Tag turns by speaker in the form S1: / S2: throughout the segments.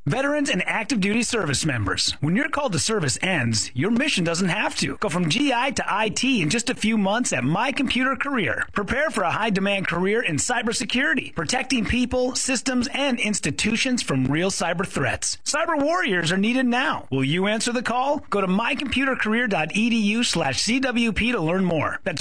S1: Veterans and active duty service members. When your call to service ends, your mission doesn't have to. Go from GI to IT in just a few months at My Computer Career. Prepare for a high-demand career in cybersecurity, protecting people, systems, and institutions from real cyber threats. Cyber warriors are needed now. Will you answer the call? Go to mycomputercareer.edu/CWP to learn more. That's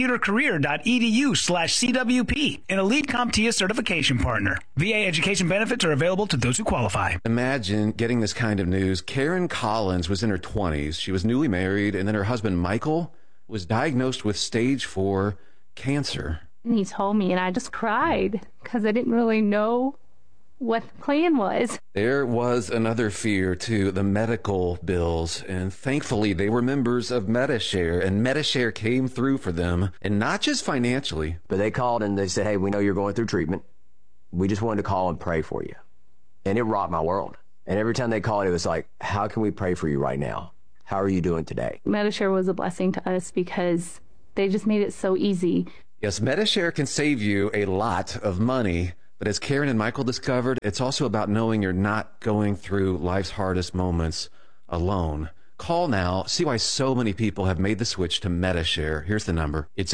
S1: mycomputercareer.edu/CWP, an elite CompTIA certification partner. VA education benefits are available to those who qualify.
S2: Imagine getting this kind of news. Karen Collins was in her 20s. She was newly married, and then her husband, Michael, was diagnosed with stage 4 cancer.
S3: And he told me, and I just cried because I didn't really know what the plan was.
S2: There was another fear, too, the medical bills. And thankfully, they were members of Medi-Share, and Medi-Share came through for them, and not just financially.
S4: But they called and they said, hey, we know you're going through treatment. We just wanted to call and pray for you. And it rocked my world. And every time they called, it was like, how can we pray for you right now? How are you doing today?
S3: Medi-Share was a blessing to us because they just made it so easy.
S2: Yes, Medi-Share can save you a lot of money. But as Karen and Michael discovered, it's also about knowing you're not going through life's hardest moments alone. Call now. See why so many people have made the switch to Medi-Share. Here's the number. It's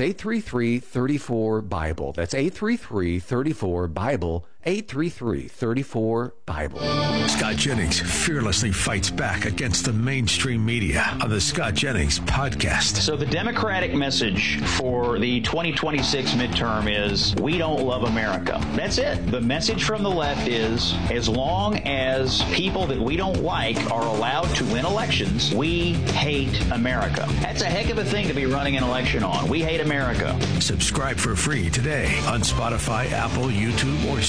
S2: 833-34-BIBLE. That's 833-34-BIBLE. 833-34-BIBLE.
S5: Scott Jennings fearlessly fights back against the mainstream media on the Scott Jennings podcast.
S6: So the Democratic message for the 2026 midterm is, we don't love America. That's it. The message from the left is, as long as people that we don't like are allowed to win elections, we hate America. That's a heck of a thing to be running an election on. We hate America.
S5: Subscribe for free today on Spotify, Apple, YouTube, or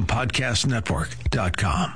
S5: SalemPodcastNetwork.com.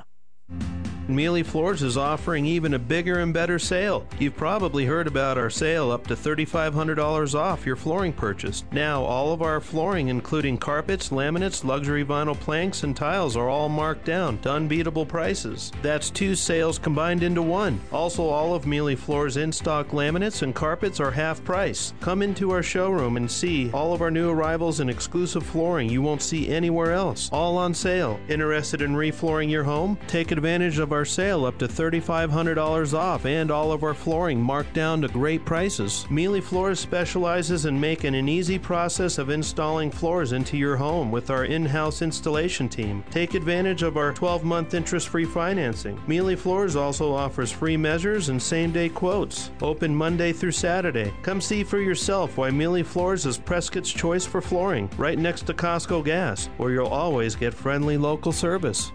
S7: Mealy Floors is offering even a bigger and better sale. You've probably heard about our sale up to $3,500 off your flooring purchase. Now, all of our flooring, including carpets, laminates, luxury vinyl planks, and tiles, are all marked down to unbeatable prices. That's 2 sales combined into one. Also, all of Mealy Floors' in-stock laminates and carpets are half price. Come into our showroom and see all of our new arrivals and exclusive flooring you won't see anywhere else. All on sale. Interested in reflooring your home? Take advantage of our sale up to $3,500 off and all of our flooring marked down to great prices. Mealy Floors specializes in making an easy process of installing floors into your home with our in-house installation team. Take advantage of our 12-month interest-free financing. Mealy Floors also offers free measures and same-day quotes. Open Monday through Saturday. Come see for yourself why Mealy Floors is Prescott's choice for flooring, right next to Costco Gas, where you'll always get friendly local service.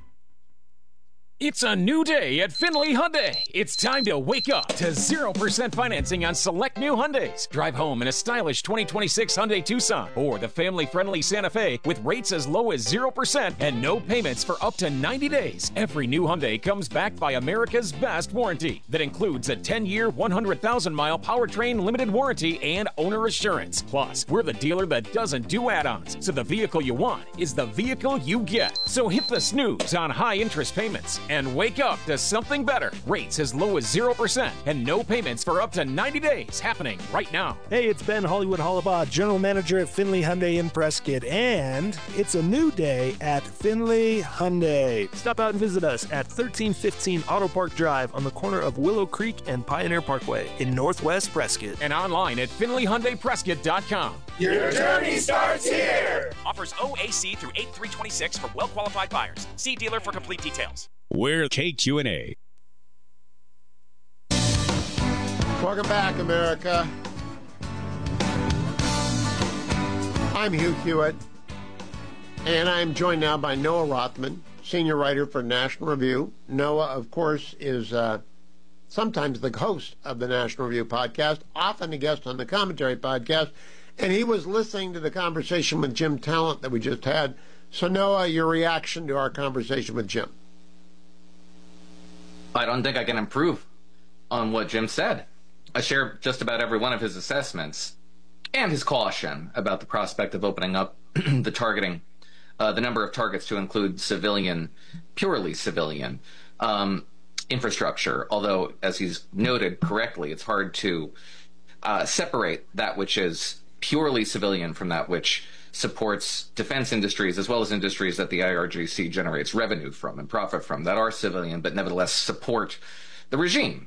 S8: It's a new day at Findlay Hyundai. It's time to wake up to 0% financing on select new Hyundais. Drive home in a stylish 2026 Hyundai Tucson or the family-friendly Santa Fe with rates as low as 0% and no payments for up to 90 days. Every new Hyundai comes backed by America's best warranty that includes a 10-year, 100,000-mile powertrain limited warranty and owner assurance. Plus, we're the dealer that doesn't do add-ons, so the vehicle you want is the vehicle you get. So hit the snooze on high interest payments and wake up to something better. Rates as low as 0% and no payments for up to 90 days happening right now.
S9: Hey, it's Ben Hollywood Hollabaugh, General Manager at Findlay Hyundai in Prescott, and it's a new day at Findlay Hyundai. Stop out and visit us at 1315 Auto Park Drive on the corner of Willow Creek and Pioneer Parkway in Northwest Prescott.
S8: And online at FindlayHyundaiPrescott.com.
S10: Your journey starts here!
S11: Offers OAC through 8/3/26 for well-qualified buyers. See dealer for complete details.
S12: We're KQNA.
S13: Welcome back, America. I'm Hugh Hewitt, and I'm joined now by Noah Rothman, senior writer for National Review. Noah, of course, is sometimes the host of the National Review podcast, often a guest on the Commentary podcast, and he was listening to the conversation with Jim Talent that we just had. So, Noah, your reaction to our conversation with Jim?
S14: I don't think I can improve on what Jim said. I share just about every one of his assessments and his caution about the prospect of opening up the targeting, the number of targets to include civilian, purely civilian infrastructure. Although, as he's noted correctly, it's hard to separate that which is purely civilian from that which supports defense industries as well as industries that the IRGC generates revenue from and profit from that are civilian but nevertheless support the regime.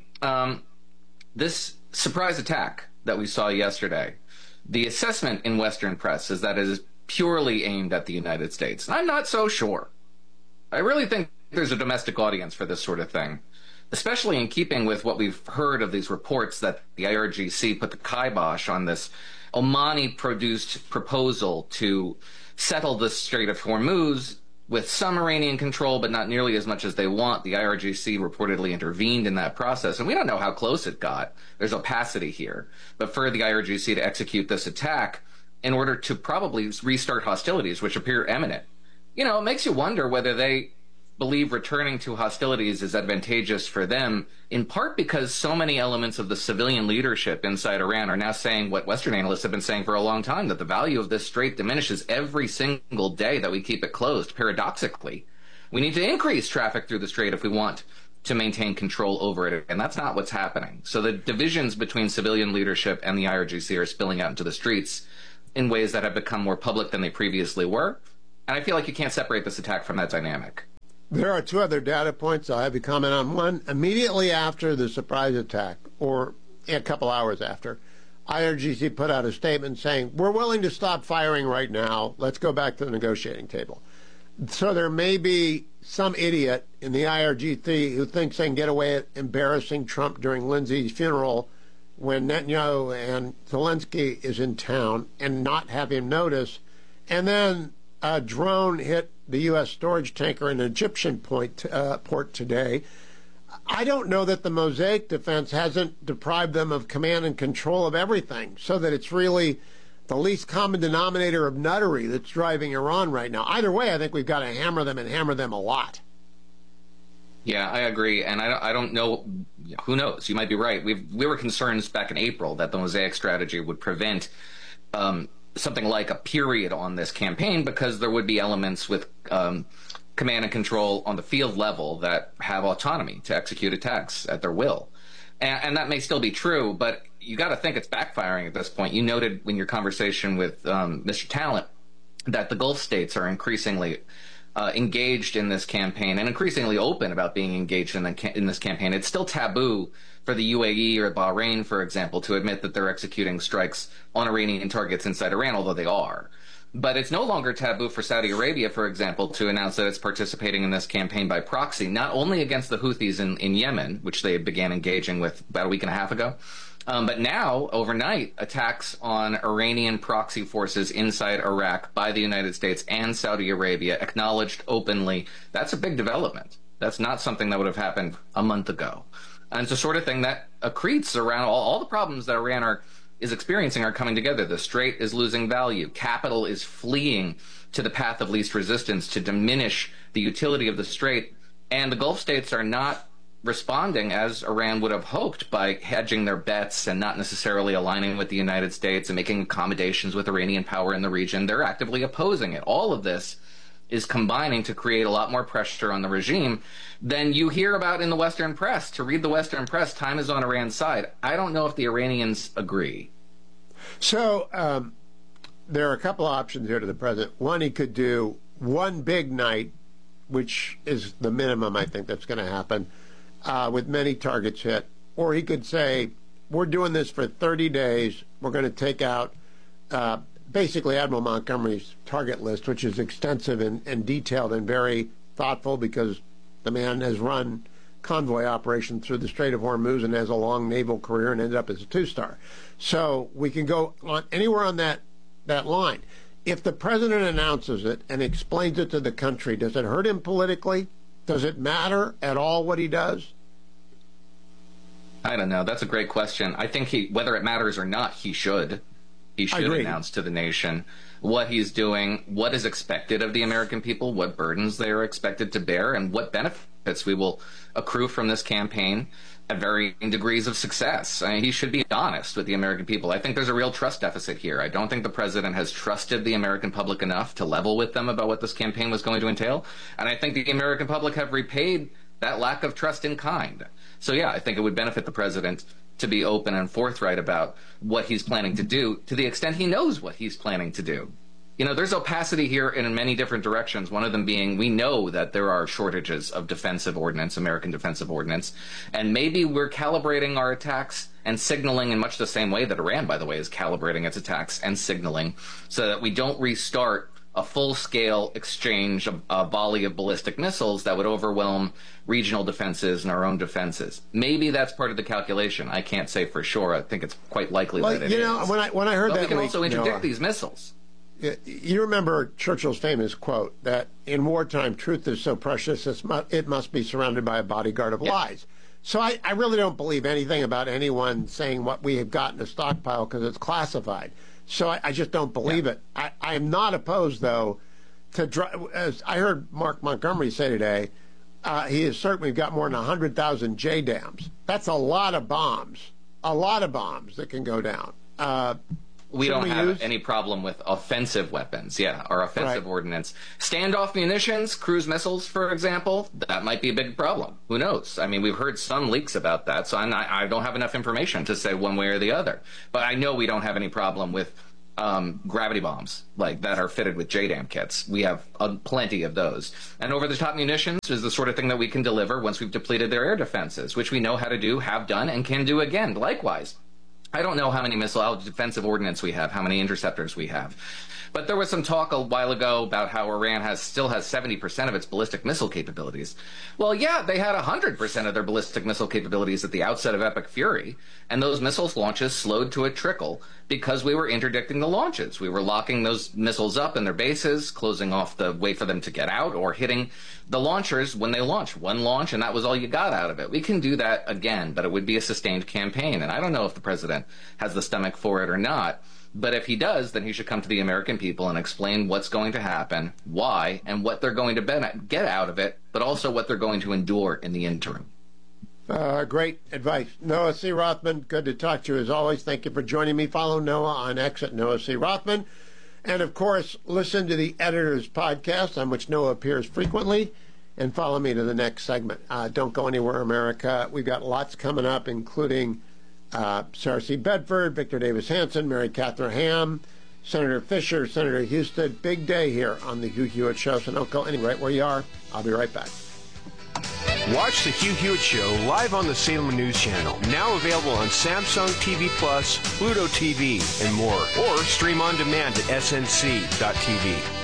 S14: This surprise attack that we saw yesterday, the assessment in Western press is that it is purely aimed at the United States. I'm not so sure. I really think there's a domestic audience for this sort of thing, especially in keeping with what we've heard of these reports that the IRGC put the kibosh on this Omani-produced proposal to settle the Strait of Hormuz with some Iranian control, but not nearly as much as they want. The IRGC reportedly intervened in that process, and we don't know how close it got. There's opacity here. But for the IRGC to execute this attack in order to probably restart hostilities, which appear imminent, it makes you wonder whether they believe returning to hostilities is advantageous for them, in part because so many elements of the civilian leadership inside Iran are now saying what Western analysts have been saying for a long time, that the value of this strait diminishes every single day that we keep it closed. Paradoxically, we need to increase traffic through the strait if we want to maintain control over it, and that's not what's happening. So the divisions between civilian leadership and the IRGC are spilling out into the streets in ways that have become more public than they previously were, and I feel like you can't separate this attack from that dynamic.
S13: There are two other data points I'll have you comment on. One, immediately after the surprise attack, or a couple hours after, IRGC put out a statement saying, we're willing to stop firing right now. Let's go back to the negotiating table. So there may be some idiot in the IRGC who thinks they can get away at embarrassing Trump during Lindsay's funeral when Netanyahu and Zelensky is in town and not have him notice. And then a drone hit the U.S. storage tanker in an Egyptian port today. I don't know that the Mosaic defense hasn't deprived them of command and control of everything, so that it's really the least common denominator of nuttery that's driving Iran right now. Either way, I think we've got to hammer them and hammer them a lot.
S14: Yeah, I agree, and I don't know. Who knows? You might be right. We were concerned back in April that the Mosaic strategy would prevent something like a period on this campaign, because there would be elements with command and control on the field level that have autonomy to execute attacks at their will. And that may still be true, but you got to think it's backfiring at this point. You noted in your conversation with Mr. Talent that the Gulf states are increasingly engaged in this campaign and increasingly open about being engaged in this campaign. It's still taboo for the UAE or Bahrain, for example, to admit that they're executing strikes on Iranian targets inside Iran, although they are. But it's no longer taboo for Saudi Arabia, for example, to announce that it's participating in this campaign by proxy, not only against the Houthis in Yemen, which they began engaging with about a week and a half ago, but now, overnight, attacks on Iranian proxy forces inside Iraq by the United States and Saudi Arabia, acknowledged openly. That's a big development. That's not something that would have happened a month ago. And it's the sort of thing that accretes around all the problems that Iran is experiencing are coming together. The strait is losing value. Capital is fleeing to the path of least resistance to diminish the utility of the strait. And the Gulf states are not responding as Iran would have hoped by hedging their bets and not necessarily aligning with the United States and making accommodations with Iranian power in the region. They're actively opposing it. All of this is combining to create a lot more pressure on the regime than you hear about in the Western press. To read the Western press, time is on Iran's side. I don't know if the Iranians agree.
S13: So there are a couple of options here to the president. One, he could do one big night, which is the minimum I think that's going to happen, with many targets hit. Or he could say, we're doing this for 30 days. We're going to take out basically Admiral Montgomery's target list, which is extensive and detailed and very thoughtful, because the man has run convoy operations through the Strait of Hormuz and has a long naval career and ended up as a two-star. So we can go on anywhere on that line. If the president announces it and explains it to the country, does it hurt him politically? Does it matter at all what he does?
S14: I don't know. That's a great question. I think whether it matters or not, he should. He should announce to the nation what he's doing, what is expected of the American people, what burdens they are expected to bear, and what benefits we will accrue from this campaign at varying degrees of success. I mean, he should be honest with the American people. I think there's a real trust deficit here. I don't think the president has trusted the American public enough to level with them about what this campaign was going to entail. And I think the American public have repaid that lack of trust in kind. So yeah, I think it would benefit the president to be open and forthright about what he's planning to do, to the extent he knows what he's planning to do. There's opacity here in many different directions. One of them being we know that there are shortages of defensive ordnance, American defensive ordnance, and maybe we're calibrating our attacks and signaling in much the same way that Iran, by the way, is calibrating its attacks and signaling so that we don't restart a full-scale exchange of a volley of ballistic missiles that would overwhelm regional defenses and our own defenses. Maybe that's part of the calculation. I can't say for sure. I think it's quite likely that it is.
S13: When I heard
S14: but
S13: that,
S14: we can also interdict these missiles.
S13: You remember Churchill's famous quote that in wartime, truth is so precious it must be surrounded by a bodyguard of lies. So I really don't believe anything about anyone saying what we have got in a stockpile because it's classified. So I just don't believe it. I am not opposed, though, to as I heard Mark Montgomery say today, he is certain we've got more than 100,000 JDAMs. That's a lot of bombs that can go down.
S14: We don't have any problem with offensive weapons, our offensive ordnance. Standoff munitions, cruise missiles, for example, that might be a big problem. Who knows? I mean, we've heard some leaks about that, so I don't have enough information to say one way or the other. But I know we don't have any problem with gravity bombs like that are fitted with JDAM kits. We have plenty of those. And over-the-top munitions is the sort of thing that we can deliver once we've depleted their air defenses, which we know how to do, have done, and can do again. Likewise, I don't know how many missile defensive ordnance we have, how many interceptors we have. But there was some talk a while ago about how Iran still has 70% of its ballistic missile capabilities. Well, yeah, they had 100% of their ballistic missile capabilities at the outset of Epic Fury, and those missiles launches slowed to a trickle because we were interdicting the launches. We were locking those missiles up in their bases, closing off the way for them to get out, or hitting the launchers when they launch. One launch, and that was all you got out of it. We can do that again, but it would be a sustained campaign, and I don't know if the president has the stomach for it or not. But if he does, then he should come to the American people and explain what's going to happen, why, and what they're going to get out of it, but also what they're going to endure in the interim.
S13: Great advice. Noah C. Rothman, good to talk to you as always. Thank you for joining me. Follow Noah on X at Noah C. Rothman. And, of course, listen to the Editor's Podcast, on which Noah appears frequently, and follow me to the next segment. Don't go anywhere, America. We've got lots coming up, including Sarah C. Bedford, Victor Davis Hanson, Mary Catherine Ham, Senator Fisher, Senator Houston. Big day here on the Hugh Hewitt Show, so don't go anywhere. Right where you are. I'll be right back.
S15: Watch the Hugh Hewitt Show live on the Salem News Channel, now available on Samsung TV Plus, Pluto TV, and more, or stream on demand at snc.tv.